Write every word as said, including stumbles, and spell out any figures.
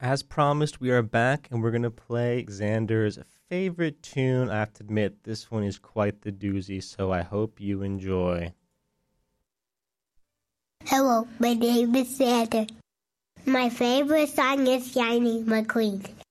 As promised, we are back and we're going to play Xander's favorite tune. I have to admit, this one is quite the doozy, so I hope you enjoy. Hello, my name is Xander. My favorite song is Shiny McQueen.